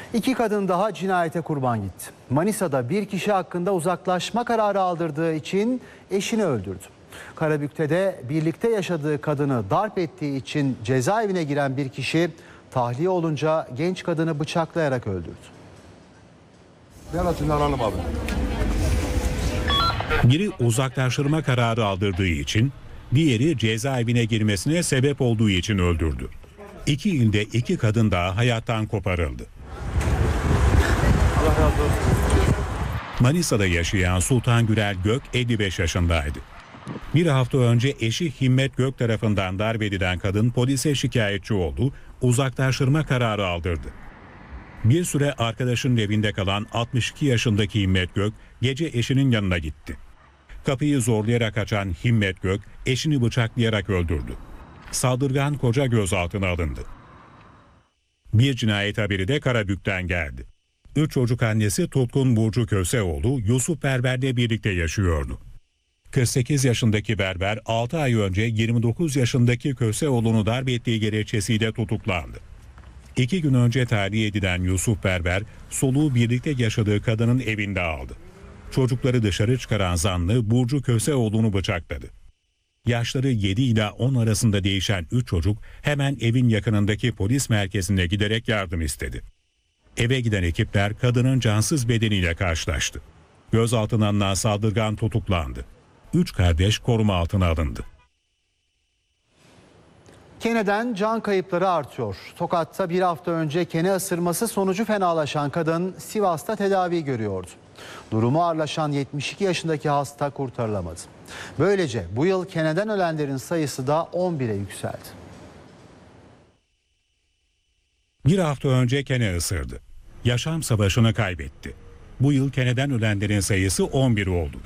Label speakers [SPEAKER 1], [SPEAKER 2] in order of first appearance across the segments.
[SPEAKER 1] İki kadın daha cinayete kurban gitti. Manisa'da bir kişi hakkında uzaklaşma kararı aldırdığı için eşini öldürdü. Karabük'te de birlikte yaşadığı kadını darp ettiği için cezaevine giren bir kişi tahliye olunca genç kadını bıçaklayarak öldürdü.
[SPEAKER 2] Devletini alalım abi.
[SPEAKER 3] Biri uzaklaştırma kararı aldırdığı için, diğeri cezaevine girmesine sebep olduğu için öldürdü. İki ilde iki kadın daha hayattan koparıldı.
[SPEAKER 2] Allah razı olsun.
[SPEAKER 3] Manisa'da yaşayan Sultan Gürel Gök 55 yaşındaydı. Bir hafta önce eşi Himmet Gök tarafından darp edilen kadın polise şikayetçi oldu, uzaklaştırma kararı aldırdı. Bir süre arkadaşının evinde kalan 62 yaşındaki Himmet Gök gece eşinin yanına gitti. Kapıyı zorlayarak açan Himmet Gök eşini bıçaklayarak öldürdü. Saldırgan koca gözaltına alındı. Bir cinayet haberi de Karabük'ten geldi. 3 çocuk annesi Tutkun Burcu Köseoğlu Yusuf Berber'le birlikte yaşıyordu. 48 yaşındaki Berber 6 ay önce 29 yaşındaki Köseoğlu'nu darp ettiği gerekçesiyle tutuklandı. 2 gün önce tahliye edilen Yusuf Berber soluğu birlikte yaşadığı kadının evinde aldı. Çocukları dışarı çıkaran zanlı Burcu Köseoğlu'nu bıçakladı. Yaşları 7 ila 10 arasında değişen 3 çocuk hemen evin yakınındaki polis merkezine giderek yardım istedi. Eve giden ekipler kadının cansız bedeniyle karşılaştı. Gözaltına alınan saldırgan tutuklandı. 3 kardeş koruma altına alındı.
[SPEAKER 1] Keneden can kayıpları artıyor. Tokat'ta bir hafta önce kene ısırması sonucu fenalaşan kadın Sivas'ta tedavi görüyordu. Durumu ağırlaşan 72 yaşındaki hasta kurtarılamadı. Böylece bu yıl keneden ölenlerin sayısı da 11'e yükseldi.
[SPEAKER 3] Bir hafta önce kene ısırdı. Yaşam savaşını kaybetti. Bu yıl keneden ölenlerin sayısı 11 oldu.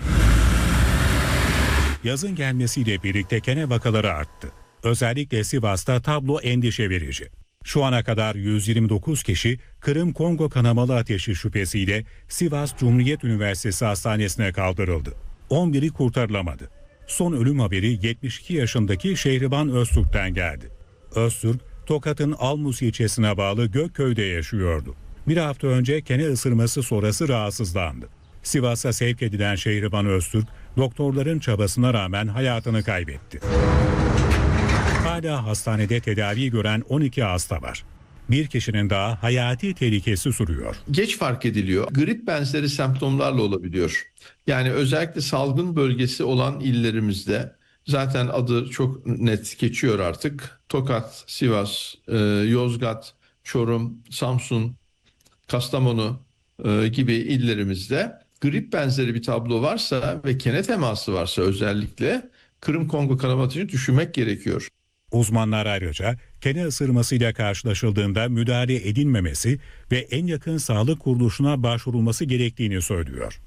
[SPEAKER 3] Yazın gelmesiyle birlikte kene vakaları arttı. Özellikle Sivas'ta tablo endişe verici. Şu ana kadar 129 kişi Kırım-Kongo kanamalı ateşi şüphesiyle Sivas Cumhuriyet Üniversitesi Hastanesi'ne kaldırıldı. 11'i kurtarılamadı. Son ölüm haberi 72 yaşındaki Şehriban Öztürk'ten geldi. Öztürk, Tokat'ın Almus ilçesine bağlı Gökköy'de yaşıyordu. Bir hafta önce kene ısırması sonrası rahatsızlandı. Sivas'a sevk edilen Şehriban Öztürk, doktorların çabasına rağmen hayatını kaybetti. Hala hastanede tedavi gören 12 hasta var. Bir kişinin daha hayati tehlikesi sürüyor.
[SPEAKER 4] Geç fark ediliyor. Grip benzeri semptomlarla olabiliyor. Yani özellikle salgın bölgesi olan illerimizde zaten adı çok net geçiyor artık. Tokat, Sivas, Yozgat, Çorum, Samsun, Kastamonu gibi illerimizde grip benzeri bir tablo varsa ve kene teması varsa özellikle Kırım-Kongo kanama ateşini düşünmek gerekiyor.
[SPEAKER 3] Uzmanlar ayrıca kene ısırmasıyla karşılaşıldığında müdahale edilmemesi ve en yakın sağlık kuruluşuna başvurulması gerektiğini söylüyor.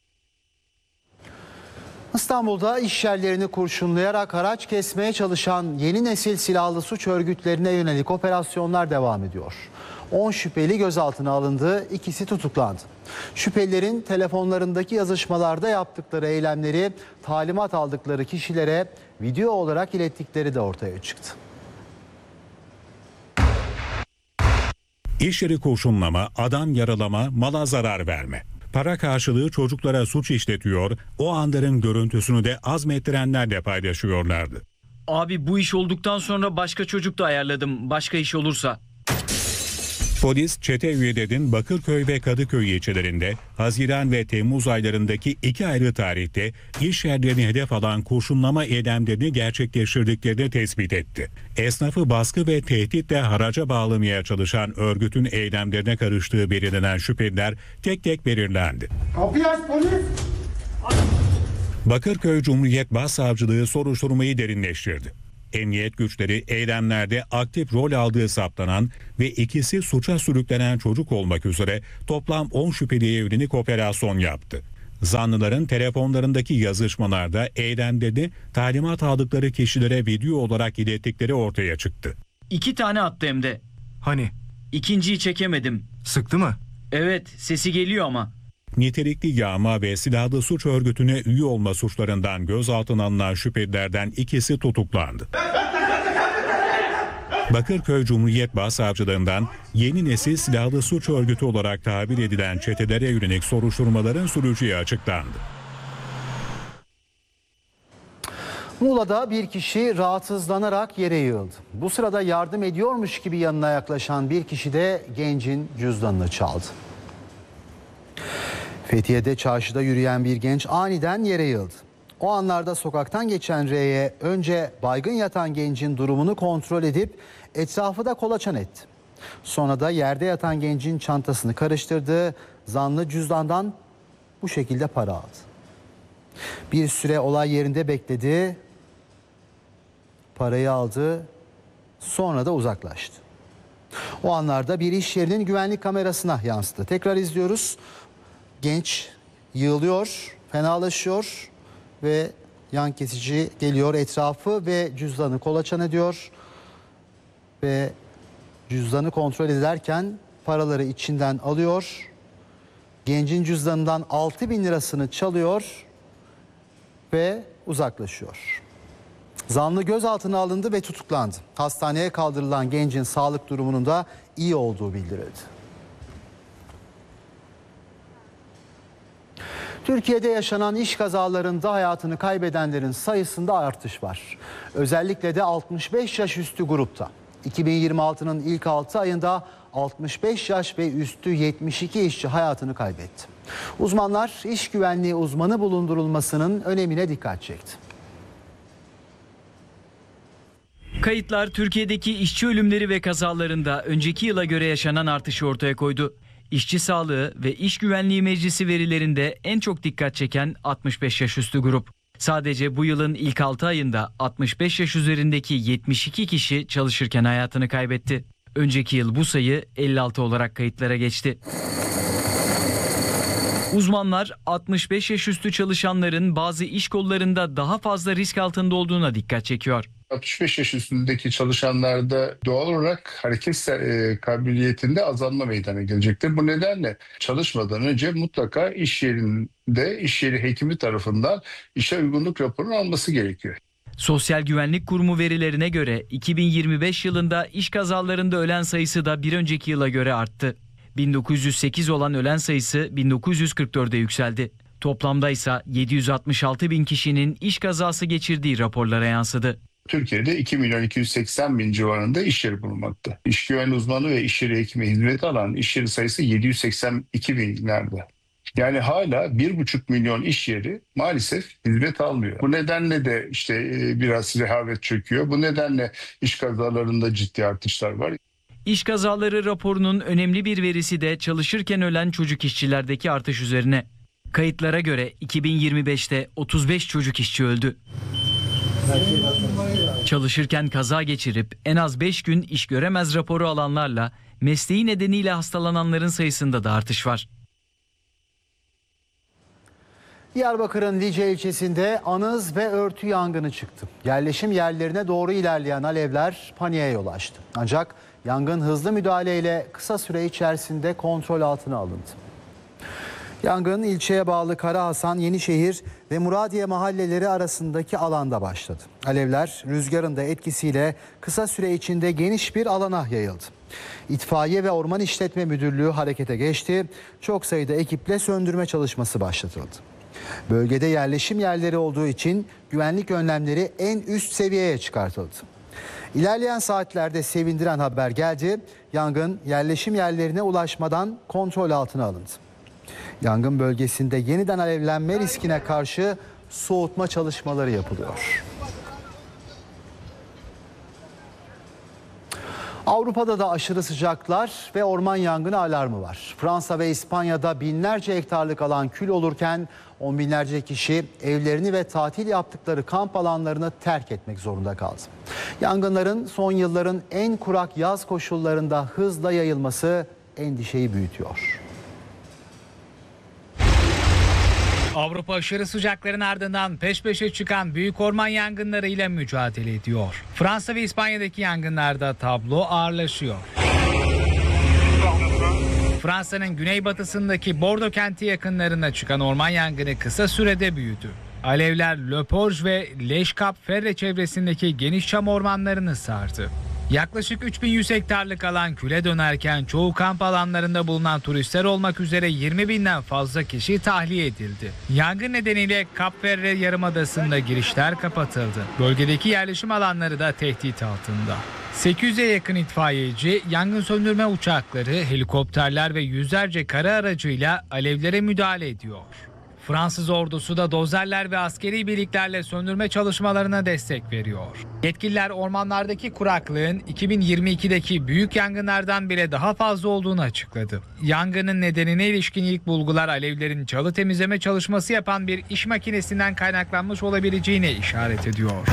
[SPEAKER 1] İstanbul'da iş yerlerini kurşunlayarak haraç kesmeye çalışan yeni nesil silahlı suç örgütlerine yönelik operasyonlar devam ediyor. 10 şüpheli gözaltına alındı, ikisi tutuklandı. Şüphelilerin telefonlarındaki yazışmalarda yaptıkları eylemleri talimat aldıkları kişilere video olarak ilettikleri de ortaya çıktı.
[SPEAKER 3] İş yeri kurşunlama, adam yaralama, mala zarar verme. Para karşılığı çocuklara suç işletiyor, o anların görüntüsünü de azmettirenlerle paylaşıyorlardı.
[SPEAKER 5] Abi bu iş olduktan sonra başka çocuk da ayarladım, başka iş olursa.
[SPEAKER 3] Polis, çete üyelerinin Bakırköy ve Kadıköy ilçelerinde Haziran ve Temmuz aylarındaki 2 ayrı tarihte iş yerlerini hedef alan kurşunlama eylemlerini gerçekleştirdiklerini tespit etti. Esnafı baskı ve tehditle haraca bağlamaya çalışan örgütün eylemlerine karıştığı belirlenen şüpheliler tek tek belirlendi.
[SPEAKER 2] Kapıyı aç polis.
[SPEAKER 3] Bakırköy Cumhuriyet Başsavcılığı soruşturmayı derinleştirdi. Emniyet güçleri eylemlerde aktif rol aldığı saptanan ve ikisi suça sürüklenen çocuk olmak üzere toplam 10 şüpheliye yönelik operasyon yaptı. Zanlıların telefonlarındaki yazışmalarda eylemlerini talimat aldıkları kişilere video olarak ilettikleri ortaya çıktı.
[SPEAKER 5] 2 tane attı hem de.
[SPEAKER 6] Hani?
[SPEAKER 5] İkinciyi çekemedim.
[SPEAKER 6] Sıktı mı?
[SPEAKER 5] Evet, sesi geliyor ama.
[SPEAKER 3] Nitelikli yağma ve silahlı suç örgütüne üye olma suçlarından gözaltına alınan şüphelilerden ikisi tutuklandı. Bakırköy Cumhuriyet Başsavcılığından yeni nesil silahlı suç örgütü olarak tabir edilen çetelere yönelik soruşturmaların süreceği açıklandı.
[SPEAKER 1] Muğla'da bir kişi rahatsızlanarak yere yığıldı. Bu sırada yardım ediyormuş gibi yanına yaklaşan bir kişi de gencin cüzdanını çaldı. Fethiye'de çarşıda yürüyen bir genç aniden yere yığıldı. O anlarda sokaktan geçen R'ye önce baygın yatan gencin durumunu kontrol edip etrafı da kolaçan etti. Sonra da yerde yatan gencin çantasını karıştırdı. Zanlı cüzdandan bu şekilde para aldı. Bir süre olay yerinde bekledi. Parayı aldı. Sonra da uzaklaştı. O anlarda bir iş yerinin güvenlik kamerasına yansıdı. Tekrar izliyoruz. Genç yığılıyor, fenalaşıyor ve yan kesici geliyor, etrafı ve cüzdanı kolaçan ediyor. Ve cüzdanı kontrol ederken paraları içinden alıyor. Gencin cüzdanından 6.000 lirasını çalıyor ve uzaklaşıyor. Zanlı gözaltına alındı ve tutuklandı. Hastaneye kaldırılan gencin sağlık durumunun da iyi olduğu bildirildi. Türkiye'de yaşanan iş kazalarında hayatını kaybedenlerin sayısında artış var. Özellikle de 65 yaş üstü grupta. 2026'nın ilk 6 ayında 65 yaş ve üstü 72 işçi hayatını kaybetti. Uzmanlar iş güvenliği uzmanı bulundurulmasının önemine dikkat çekti.
[SPEAKER 5] Kayıtlar Türkiye'deki işçi ölümleri ve kazalarında önceki yıla göre yaşanan artışı ortaya koydu. İşçi Sağlığı ve İş Güvenliği Meclisi verilerinde en çok dikkat çeken 65 yaş üstü grup. Sadece bu yılın ilk 6 ayında 65 yaş üzerindeki 72 kişi çalışırken hayatını kaybetti. Önceki yıl bu sayı 56 olarak kayıtlara geçti. Uzmanlar 65 yaş üstü çalışanların bazı iş kollarında daha fazla risk altında olduğuna dikkat çekiyor.
[SPEAKER 2] 65 yaş üstündeki çalışanlarda doğal olarak hareket kabiliyetinde azalma meydana gelecektir. Bu nedenle çalışmadan önce mutlaka iş yerinde iş yeri hekimi tarafından işe uygunluk raporunu alması gerekiyor.
[SPEAKER 5] Sosyal Güvenlik Kurumu verilerine göre 2025 yılında iş kazalarında ölen sayısı da bir önceki yıla göre arttı. 1908 olan ölen sayısı 1944'e yükseldi. Toplamda ise 766 bin kişinin iş kazası geçirdiği raporlara yansıdı.
[SPEAKER 2] Türkiye'de 2.280.000 civarında iş yeri bulunmakta. İş güvenliği uzmanı ve iş yeri hekimi hizmeti alan iş yeri sayısı 782.000'lerde. Yani hala 1,5 milyon iş yeri maalesef hizmet almıyor. Bu nedenle de biraz rehavet çöküyor. Bu nedenle iş kazalarında ciddi artışlar var.
[SPEAKER 5] İş kazaları raporunun önemli bir verisi de çalışırken ölen çocuk işçilerdeki artış üzerine. Kayıtlara göre 2025'te 35 çocuk işçi öldü. Çalışırken kaza geçirip en az 5 gün iş göremez raporu alanlarla mesleği nedeniyle hastalananların sayısında da artış var.
[SPEAKER 1] Diyarbakır'ın Lice ilçesinde anız ve örtü yangını çıktı. Yerleşim yerlerine doğru ilerleyen alevler paniğe yol açtı. Ancak yangın hızlı müdahaleyle kısa süre içerisinde kontrol altına alındı. Yangın ilçeye bağlı Karahasan, Yenişehir ve Muradiye mahalleleri arasındaki alanda başladı. Alevler rüzgarın da etkisiyle kısa süre içinde geniş bir alana yayıldı. İtfaiye ve Orman İşletme Müdürlüğü harekete geçti. Çok sayıda ekiple söndürme çalışması başlatıldı. Bölgede yerleşim yerleri olduğu için güvenlik önlemleri en üst seviyeye çıkartıldı. İlerleyen saatlerde sevindiren haber geldi. Yangın yerleşim yerlerine ulaşmadan kontrol altına alındı. Yangın bölgesinde yeniden alevlenme riskine karşı soğutma çalışmaları yapılıyor. Avrupa'da da aşırı sıcaklar ve orman yangını alarmı var. Fransa ve İspanya'da binlerce hektarlık alan kül olurken on binlerce kişi evlerini ve tatil yaptıkları kamp alanlarını terk etmek zorunda kaldı. Yangınların son yılların en kurak yaz koşullarında hızla yayılması endişeyi büyütüyor.
[SPEAKER 6] Avrupa aşırı sıcakların ardından peş peşe çıkan büyük orman yangınlarıyla mücadele ediyor. Fransa ve İspanya'daki yangınlarda tablo ağırlaşıyor. Fransa'nın güneybatısındaki Bordeaux kenti yakınlarında çıkan orman yangını kısa sürede büyüdü. Alevler Le Porge ve Leşkap Ferre çevresindeki geniş çam ormanlarını sardı. Yaklaşık 3100 hektarlık alan küle dönerken çoğu kamp alanlarında bulunan turistler olmak üzere 20.000'den fazla kişi tahliye edildi. Yangın nedeniyle Kapverde Yarımadası'nda girişler kapatıldı. Bölgedeki yerleşim alanları da tehdit altında. 800'e yakın itfaiyeci, yangın söndürme uçakları, helikopterler ve yüzlerce kara aracıyla alevlere müdahale ediyor. Fransız ordusu da dozerler ve askeri birliklerle söndürme çalışmalarına destek veriyor. Yetkililer ormanlardaki kuraklığın 2022'deki büyük yangınlardan bile daha fazla olduğunu açıkladı. Yangının nedenine ilişkin ilk bulgular alevlerin çalı temizleme çalışması yapan bir iş makinesinden kaynaklanmış olabileceğine işaret ediyor.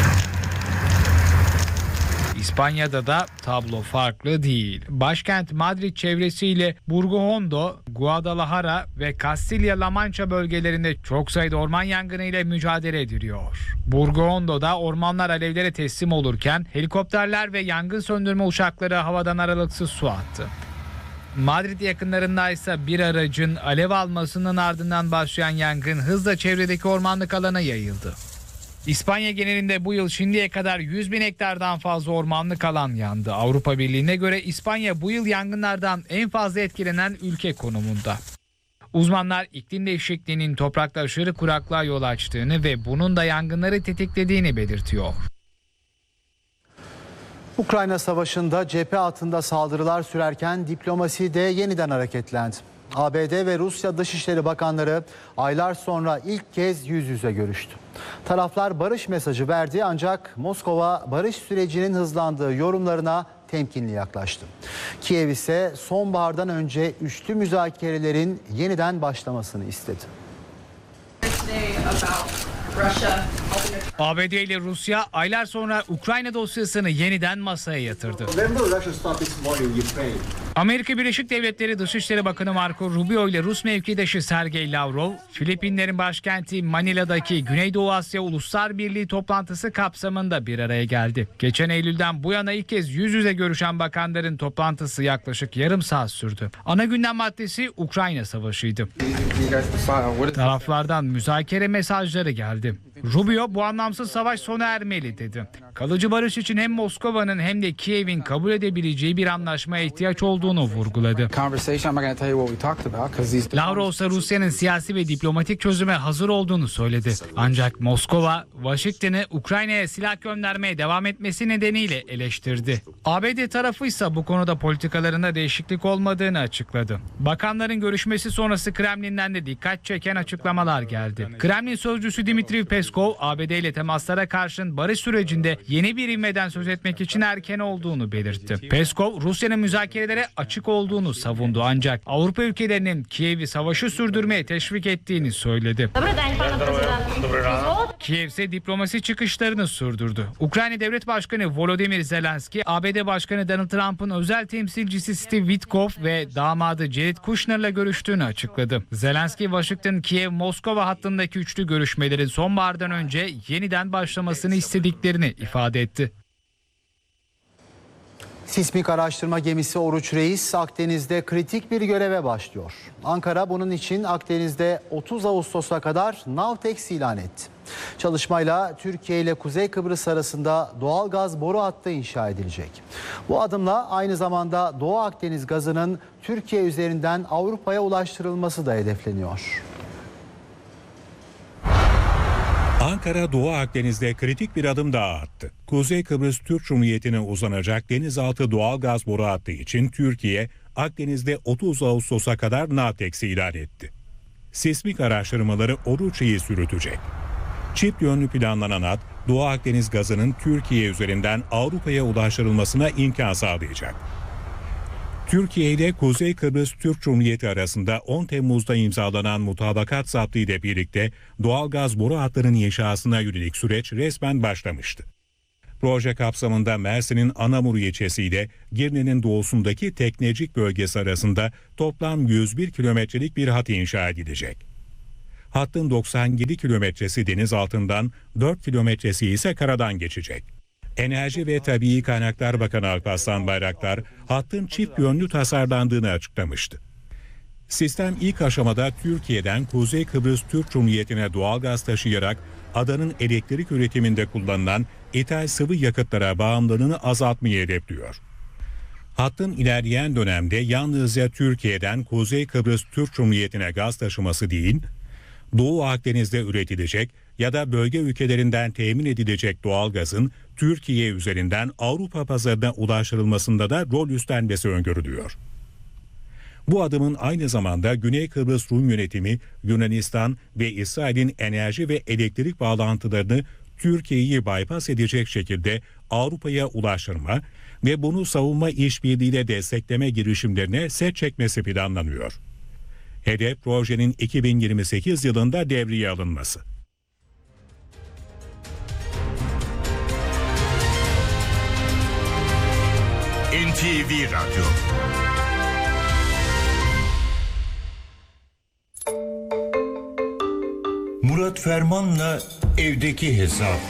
[SPEAKER 6] İspanya'da da tablo farklı değil. Başkent Madrid çevresiyle Burgohondo, Guadalajara ve Castilla-La Mancha bölgelerinde çok sayıda orman yangını ile mücadele ediliyor. Burgohondo'da ormanlar alevlere teslim olurken helikopterler ve yangın söndürme uçakları havadan aralıksız su attı. Madrid yakınlarında ise bir aracın alev almasının ardından başlayan yangın hızla çevredeki ormanlık alana yayıldı. İspanya genelinde bu yıl şimdiye kadar 100.000 hektardan fazla ormanlık alan yandı. Avrupa Birliği'ne göre İspanya bu yıl yangınlardan en fazla etkilenen ülke konumunda. Uzmanlar iklim değişikliğinin toprakta aşırı kuraklığa yol açtığını ve bunun da yangınları tetiklediğini belirtiyor.
[SPEAKER 1] Ukrayna Savaşı'nda cephe altında saldırılar sürerken diplomasi de yeniden hareketlendi. ABD ve Rusya Dışişleri Bakanları aylar sonra ilk kez yüz yüze görüştü. Taraflar barış mesajı verdi ancak Moskova barış sürecinin hızlandığı yorumlarına temkinli yaklaştı. Kiev ise sonbahardan önce üçlü müzakerelerin yeniden başlamasını istedi.
[SPEAKER 6] ABD ile Rusya aylar sonra Ukrayna dosyasını yeniden masaya yatırdı. Amerika Birleşik Devletleri Dışişleri Bakanı Marco Rubio ile Rus mevkidaşı Sergey Lavrov, Filipinlerin başkenti Manila'daki Güneydoğu Asya Uluslar Birliği toplantısı kapsamında bir araya geldi. Geçen Eylül'den bu yana ilk kez yüz yüze görüşen bakanların toplantısı yaklaşık yarım saat sürdü. Ana gündem maddesi Ukrayna Savaşı'ydı. Taraflardan müzakere mesajları geldi. Rubio bu anlamsız savaş sona ermeli dedi. Kalıcı barış için hem Moskova'nın hem de Kiev'in kabul edebileceği bir anlaşmaya ihtiyaç olduğunu vurguladı. Lavrov ise Rusya'nın siyasi ve diplomatik çözüme hazır olduğunu söyledi. Ancak Moskova, Washington'ı Ukrayna'ya silah göndermeye devam etmesi nedeniyle eleştirdi. ABD tarafı ise bu konuda politikalarında değişiklik olmadığını açıkladı. Bakanların görüşmesi sonrası Kremlin'den de dikkat çeken açıklamalar geldi. Kremlin sözcüsü Dmitry Peskov, ABD ile temaslara karşın barış sürecinde yeni bir ivmeden söz etmek için erken olduğunu belirtti. Peskov, Rusya'nın müzakerelere açık olduğunu savundu ancak Avrupa ülkelerinin Kiev'i savaşı sürdürmeye teşvik ettiğini söyledi. Kiev ise diplomasi çıkışlarını sürdürdü. Ukrayna Devlet Başkanı Volodymyr Zelenski, ABD Başkanı Donald Trump'ın özel temsilcisi Steve Witkoff ve damadı Jared Kushner'la görüştüğünü açıkladı. Zelenski, Washington-Kiev-Moskova hattındaki üçlü görüşmelerin sonbahardan önce yeniden başlamasını istediklerini ifade etti.
[SPEAKER 1] Sismik araştırma gemisi Oruç Reis Akdeniz'de kritik bir göreve başlıyor. Ankara bunun için Akdeniz'de 30 Ağustos'a kadar Navtex ilan etti. Çalışmayla Türkiye ile Kuzey Kıbrıs arasında doğal gaz boru hattı inşa edilecek. Bu adımla aynı zamanda Doğu Akdeniz gazının Türkiye üzerinden Avrupa'ya ulaştırılması da hedefleniyor.
[SPEAKER 3] Ankara Doğu Akdeniz'de kritik bir adım daha attı. Kuzey Kıbrıs Türk Cumhuriyeti'ne uzanacak denizaltı doğal gaz boru hattı için Türkiye, Akdeniz'de 30 Ağustos'a kadar Navtex ilan etti. Sismik araştırmaları Oruç Reis yürütecek. Çift yönlü planlanan hat, Doğu Akdeniz gazının Türkiye üzerinden Avrupa'ya ulaştırılmasına imkan sağlayacak. Türkiye ile Kuzey Kıbrıs Türk Cumhuriyeti arasında 10 Temmuz'da imzalanan mutabakat zaptı ile birlikte doğalgaz boru hatlarının inşasına yönelik süreç resmen başlamıştı. Proje kapsamında Mersin'in Anamur ilçesiyle Girne'nin doğusundaki Teknecik bölgesi arasında toplam 101 kilometrelik bir hat inşa edilecek. Hattın 97 kilometresi deniz altından, 4 kilometresi ise karadan geçecek. Enerji ve Tabii Kaynaklar Bakanı Alparslan Bayraktar, hattın çift yönlü tasarlandığını açıklamıştı. Sistem ilk aşamada Türkiye'den Kuzey Kıbrıs Türk Cumhuriyeti'ne doğalgaz taşıyarak adanın elektrik üretiminde kullanılan ithal sıvı yakıtlara bağımlılığını azaltmayı hedefliyor. Hattın ilerleyen dönemde yalnızca Türkiye'den Kuzey Kıbrıs Türk Cumhuriyeti'ne gaz taşıması değil, Doğu Akdeniz'de üretilecek ya da bölge ülkelerinden temin edilecek doğalgazın Türkiye üzerinden Avrupa pazarına ulaştırılmasında da rol üstlenmesi öngörülüyor. Bu adımın aynı zamanda Güney Kıbrıs Rum yönetimi, Yunanistan ve İsrail'in enerji ve elektrik bağlantılarını Türkiye'yi bypass edecek şekilde Avrupa'ya ulaştırma ve bunu savunma işbirliğiyle destekleme girişimlerine set çekmesi planlanıyor. Hedef projenin 2028 yılında devreye alınması.
[SPEAKER 7] NTV Radyo. Murat Ferman'la evdeki hesap.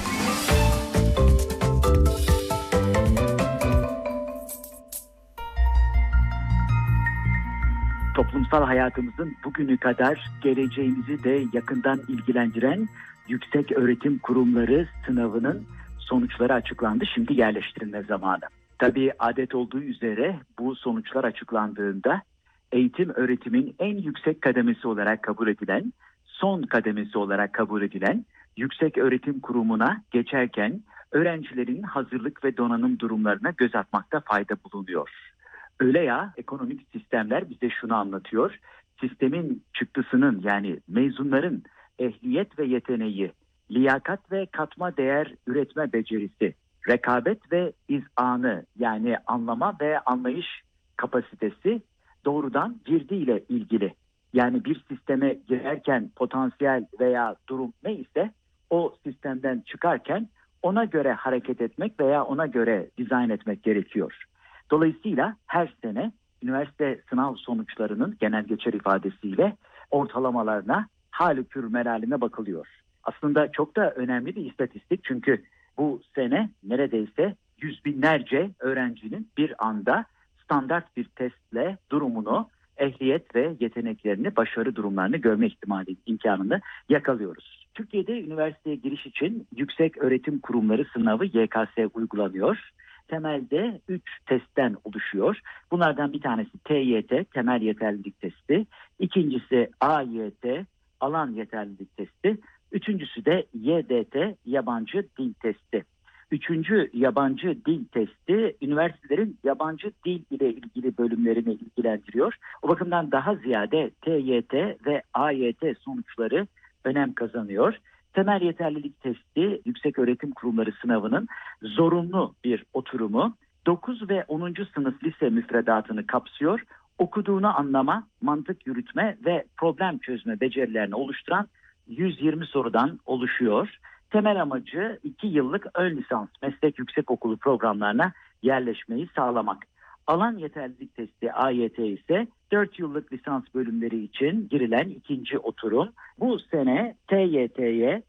[SPEAKER 8] Toplumsal hayatımızın bugünü kadar geleceğimizi de yakından ilgilendiren yüksek öğretim kurumları sınavının sonuçları açıklandı. Şimdi yerleştirilme zamanı. Tabii adet olduğu üzere bu sonuçlar açıklandığında eğitim öğretimin en yüksek kademesi olarak kabul edilen, son kademesi olarak kabul edilen yüksek öğretim kurumuna geçerken öğrencilerin hazırlık ve donanım durumlarına göz atmakta fayda bulunuyor. Öyle ya, ekonomik sistemler bize şunu anlatıyor. Sistemin çıktısının, yani mezunların ehliyet ve yeteneği, liyakat ve katma değer üretme becerisi, rekabet ve izanı, yani anlama ve anlayış kapasitesi doğrudan girdiyle ilgili. Yani bir sisteme girerken potansiyel veya durum neyse o sistemden çıkarken ona göre hareket etmek veya ona göre dizayn etmek gerekiyor. Dolayısıyla her sene üniversite sınav sonuçlarının genel geçer ifadesiyle ortalamalarına, hal-i kür meraline bakılıyor. Aslında çok da önemli bir istatistik, çünkü bu sene neredeyse yüz binlerce öğrencinin bir anda standart bir testle durumunu, ehliyet ve yeteneklerini, başarı durumlarını görme imkanını yakalıyoruz. Türkiye'de üniversiteye giriş için yüksek öğretim kurumları sınavı YKS uygulanıyor. Temelde 3 testten oluşuyor. Bunlardan bir tanesi TYT, temel yeterlilik testi. İkincisi AYT, alan yeterlilik testi. Üçüncüsü de YDT, yabancı dil testi. Üçüncü yabancı dil testi üniversitelerin yabancı dil ile ilgili bölümlerini ilgilendiriyor. O bakımdan daha ziyade TYT ve AYT sonuçları önem kazanıyor. Temel yeterlilik testi yüksek öğretim kurumları sınavının zorunlu bir oturumu. 9 ve 10. sınıf lise müfredatını kapsıyor. Okuduğunu anlama, mantık yürütme ve problem çözme becerilerini oluşturan 120 sorudan oluşuyor. Temel amacı 2 yıllık ön lisans meslek yüksekokulu programlarına yerleşmeyi sağlamak. Alan yeterlilik testi AYT ise 4 yıllık lisans bölümleri için girilen ikinci oturum. Bu sene TYT'ye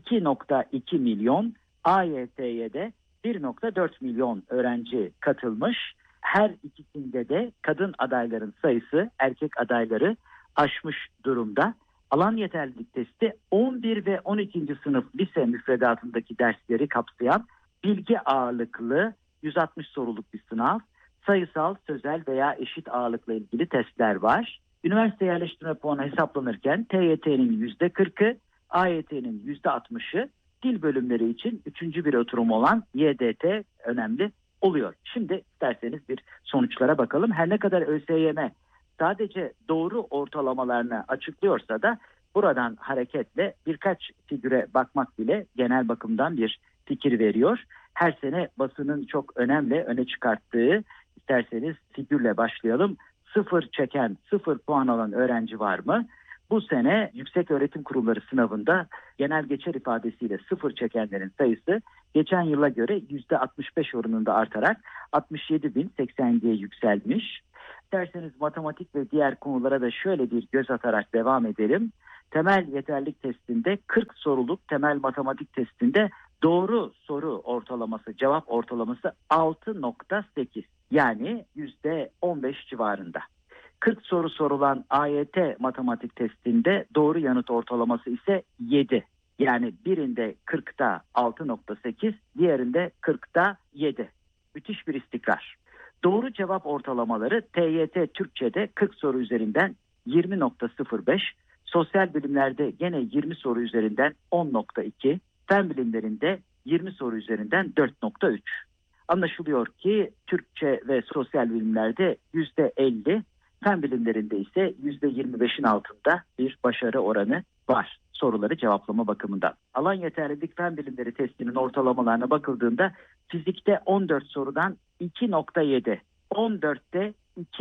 [SPEAKER 8] 2,2 milyon, AYT'ye de 1,4 milyon öğrenci katılmış. Her ikisinde de kadın adayların sayısı erkek adayları aşmış durumda. Alan yeterlilik testi 11 ve 12. sınıf lise müfredatındaki dersleri kapsayan bilgi ağırlıklı 160 soruluk bir sınav. Sayısal, sözel veya eşit ağırlıkla ilgili testler var. Üniversite yerleştirme puanı hesaplanırken TYT'nin %40'ı, AYT'nin %60'ı, dil bölümleri için 3. bir oturum olan YDT önemli oluyor. Şimdi isterseniz bir sonuçlara bakalım. Her ne kadar ÖSYM sadece doğru ortalamalarını açıklıyorsa da buradan hareketle birkaç figüre bakmak bile genel bakımdan bir fikir veriyor. Her sene basının çok önemli öne çıkarttığı, isterseniz figürle başlayalım. 0 çeken, 0 puan alan öğrenci var mı? Bu sene yüksek öğretim kurumları sınavında genel geçer ifadesiyle 0 çekenlerin sayısı geçen yıla göre %65 oranında artarak 67.080'ye yükselmiş. İsterseniz matematik ve diğer konulara da şöyle bir göz atarak devam edelim. Temel yeterlilik testinde 40 soruluk temel matematik testinde doğru soru ortalaması, cevap ortalaması 6,8, yani %15 civarında. 40 soru sorulan AYT matematik testinde doğru yanıt ortalaması ise 7. Yani birinde 40'ta 6.8, diğerinde 40'ta 7. Müthiş bir istikrar. Doğru cevap ortalamaları TYT Türkçe'de 40 soru üzerinden 20.05, sosyal bilimlerde gene 20 soru üzerinden 10.2, fen bilimlerinde 20 soru üzerinden 4.3. Anlaşılıyor ki Türkçe ve sosyal bilimlerde %50, fen bilimlerinde ise %25'in altında bir başarı oranı var soruları cevaplama bakımından. Alan yeterlilik fen bilimleri testinin ortalamalarına bakıldığında fizikte 14 sorudan 2.7, 14'te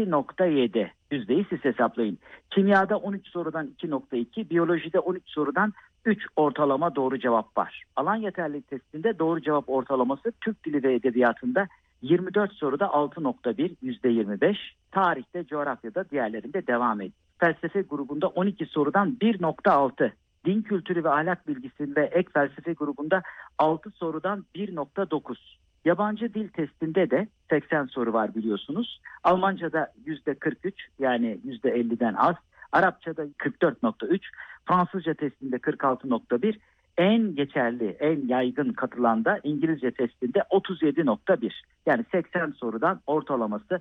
[SPEAKER 8] 2.7 yüzdeyi siz hesaplayın. Kimyada 13 sorudan 2.2, biyolojide 13 sorudan 3 ortalama doğru cevap var. Alan yeterlilik testinde doğru cevap ortalaması Türk Dili ve Edebiyatı'nda 24 soruda 6.1, %25, tarihte, coğrafyada diğerlerinde devam ediyor. Felsefe grubunda 12 sorudan 1.6, din kültürü ve ahlak bilgisi ve ek felsefe grubunda 6 sorudan 1.9. Yabancı dil testinde de 80 soru var biliyorsunuz. Almanca'da %43, yani %50'den az. Arapça'da 44.3, Fransızca testinde 46.1, en geçerli, en yaygın katılan da İngilizce testinde 37.1. Yani 80 sorudan ortalaması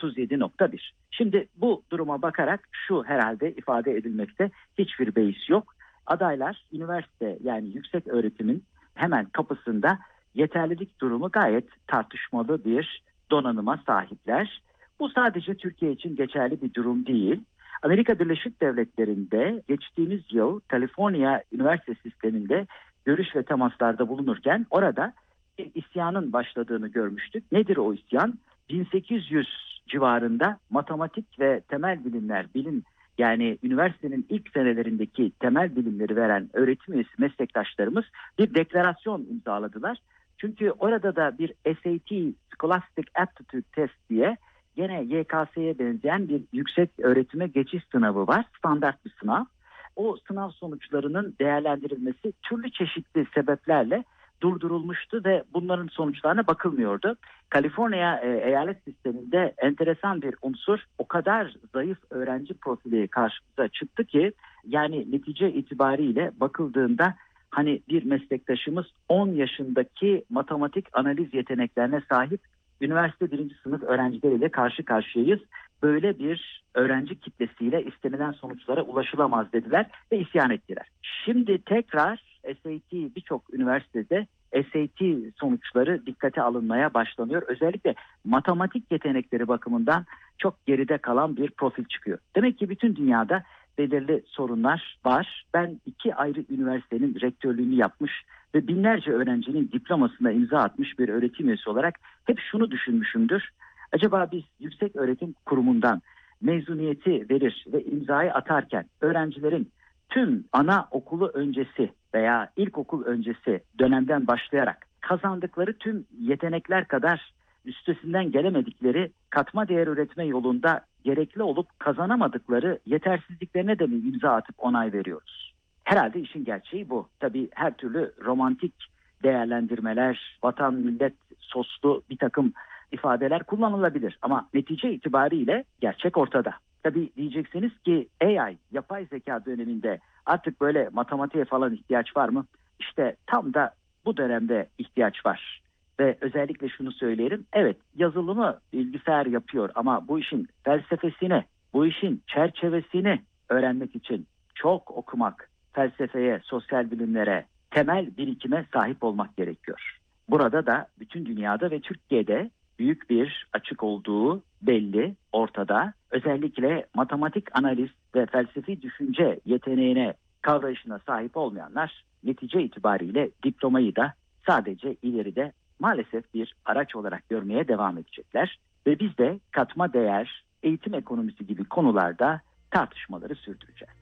[SPEAKER 8] 37.1. Şimdi bu duruma bakarak şu herhalde ifade edilmekte, hiçbir beis yok. Adaylar üniversite, yani yüksek öğretimin hemen kapısında, yeterlilik durumu gayet tartışmalı bir donanıma sahipler. Bu sadece Türkiye için geçerli bir durum değil. Amerika Birleşik Devletleri'nde geçtiğimiz yıl Kaliforniya Üniversite Sistemi'nde görüş ve temaslarda bulunurken orada bir isyanın başladığını görmüştük. Nedir o isyan? 1800 civarında matematik ve temel bilimler, yani üniversitenin ilk senelerindeki temel bilimleri veren öğretim üyesi meslektaşlarımız bir deklarasyon imzaladılar. Çünkü orada da bir SAT, Scholastic Aptitude Test diye gene YKS'ye benzeyen bir yüksek öğretime geçiş sınavı var. Standart bir sınav. O sınav sonuçlarının değerlendirilmesi türlü çeşitli sebeplerle durdurulmuştu ve bunların sonuçlarına bakılmıyordu. Kaliforniya eyalet sisteminde enteresan bir unsur, o kadar zayıf öğrenci profili karşımıza çıktı ki, yani netice itibariyle bakıldığında hani bir meslektaşımız 10 yaşındaki matematik analiz yeteneklerine sahip üniversite 1. sınıf öğrencileriyle karşı karşıyayız. Böyle bir öğrenci kitlesiyle istenilen sonuçlara ulaşılamaz dediler ve isyan ettiler. Şimdi tekrar SAT, birçok üniversitede SAT sonuçları dikkate alınmaya başlanıyor. Özellikle matematik yetenekleri bakımından çok geride kalan bir profil çıkıyor. Demek ki bütün dünyada belirli sorunlar var. Ben 2 ayrı üniversitenin rektörlüğünü yapmış ve binlerce öğrencinin diplomasına imza atmış bir öğretim üyesi olarak hep şunu düşünmüşümdür. Acaba biz yüksek öğretim kurumundan mezuniyeti verir ve imzayı atarken öğrencilerin tüm anaokulu öncesi veya ilkokul öncesi dönemden başlayarak kazandıkları tüm yetenekler kadar üstesinden gelemedikleri, katma değer üretme yolunda gerekli olup kazanamadıkları yetersizliklerine de mi imza atıp onay veriyoruz? Herhalde işin gerçeği bu. Tabii her türlü romantik değerlendirmeler, vatan millet soslu bir takım ifadeler kullanılabilir. Ama netice itibariyle gerçek ortada. Tabii diyeceksiniz ki AI, yapay zeka döneminde artık böyle matematiğe falan ihtiyaç var mı? İşte tam da bu dönemde ihtiyaç var. Ve özellikle şunu söyleyelim. Evet, yazılımı bilgisayar yapıyor ama bu işin felsefesini, bu işin çerçevesini öğrenmek için çok okumak, felsefeye, sosyal bilimlere, temel birikime sahip olmak gerekiyor. Burada da bütün dünyada ve Türkiye'de büyük bir açık olduğu belli, ortada. Özellikle matematik analiz ve felsefi düşünce yeteneğine, kavrayışına sahip olmayanlar netice itibariyle diplomayı da sadece ileride maalesef bir araç olarak görmeye devam edecekler. Ve biz de katma değer, eğitim ekonomisi gibi konularda tartışmaları sürdüreceğiz.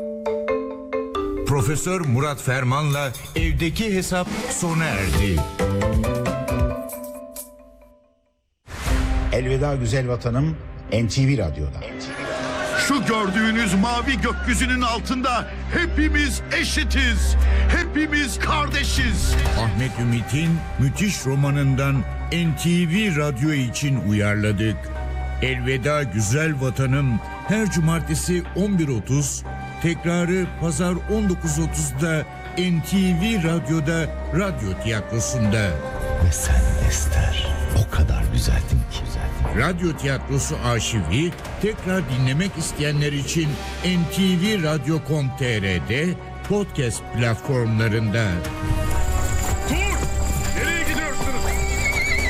[SPEAKER 7] Profesör Murat Ferman'la evdeki hesap sona erdi.
[SPEAKER 9] Elveda güzel vatanım, NTV Radyo'da.
[SPEAKER 10] Şu gördüğünüz mavi gökyüzünün altında hepimiz eşitiz. Hepimiz kardeşiz.
[SPEAKER 7] Ahmet Ümit'in müthiş romanından NTV Radyo için uyarladık. Elveda güzel vatanım her cumartesi 11.30,
[SPEAKER 11] tekrarı pazar 19.30'da NTV Radyo'da Radyo Tiyatrosu'nda.
[SPEAKER 12] Ve sen Ester o kadar güzeldin ki.
[SPEAKER 11] Radyo Tiyatrosu arşivi tekrar dinlemek isteyenler için NTV Radyo.com.tr'de podcast platformlarında.